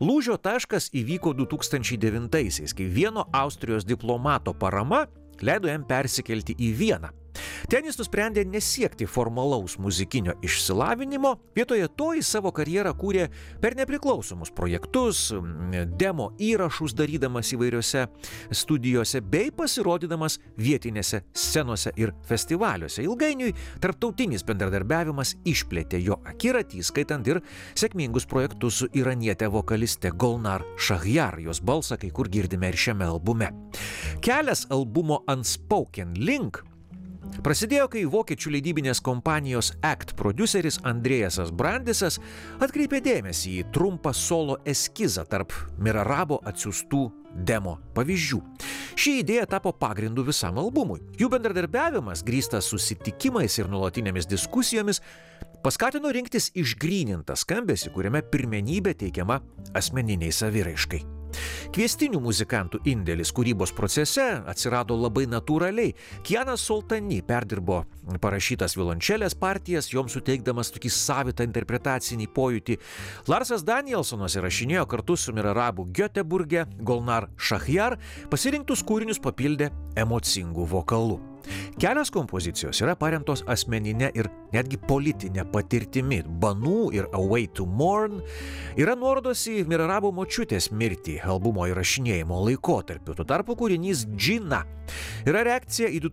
Lūžio taškas įvyko 2009-aisiais, kai vieno Austrijos diplomato parama leido jam persikelti į Vieną. Ten jis nusprendė nesiekti formalaus muzikinio išsilavinimo, vietoje to į savo karjerą kūrė per nepriklausomus projektus, demo įrašus darydamas įvairiose studijose bei pasirodydamas vietinėse scenose ir festivaliuose. Ilgainiui tarptautinis bendradarbiavimas išplėtė jo akiratį, skaitant ir sėkmingus projektus su iraniete vokaliste Golnar Shahryar, jos balsą kai kur girdime ir šiame albume. Kelias albumo Unspoken Link prasidėjo, kai vokiečių leidybinės kompanijos ACT prodiuseris Andrėjasas Brandisas atkreipė dėmesį į trumpą solo eskizą tarp Mirarabo atsiųstų demo pavyzdžių. Ši idėja tapo pagrindu visam albumui. Jų bendradarbiavimas, grįstas susitikimais ir nuolatinėmis diskusijomis, paskatino rinktis išgrynintą skambesį, kuriame pirmenybė teikiama asmeniniai saviraiškai. Kviestinių muzikantų indėlis kūrybos procese atsirado labai natūraliai. Kianas Soltani perdirbo parašytas violončelės partijas, joms suteikdamas tokį savitą interpretacinį pojūtį. Larsas Danielsonas įrašinėjo kartu su Mirarabu Göteborge, Golnar Shahryar pasirinktus kūrinius papildė emocingų vokalų. Kelios kompozicijos yra paremtos asmeninė ir netgi politinė patirtimi. Banų ir Away to Mourn yra nuorodos į Mirarabo močiutės mirtį albumo įrašinėjimo laikotarpiu. Tuo tarpu kūrinys Džina yra reakcija į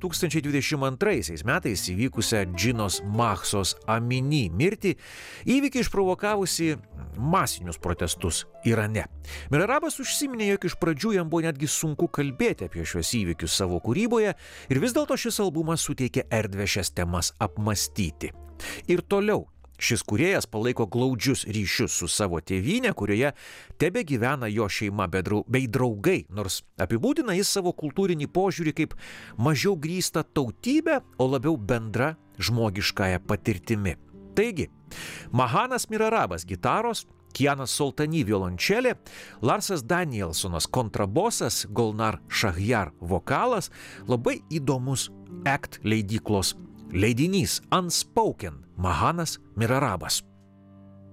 2022 metais įvykusią Džinos Mahsos Amini mirtį, įvykį išprovokavusi masinius protestus Irane. Mirarabas užsiminė, jog iš pradžių jam buvo netgi sunku kalbėti apie šios įvykius savo kūryboje ir vis dėlto šis albumas suteikė erdvę šias temas apmastyti. Ir toliau šis kūrėjas palaiko glaudžius ryšius su savo tėvyne, kurioje tebegyvena jo šeima bei draugai, nors apibūdina jis savo kultūrinį požiūrį kaip mažiau grįstą tautybę, o labiau bendra žmogiškąja patirtimi. Taigi, Mahanas Mirarabas gitaros, Kianas Soltani violončelė, Larsas Danielsonas kontrabosas, Golnar Shahryar vokalas, labai įdomus ACT leidyklos leidinys Unspoken Mahanas Mirarabas.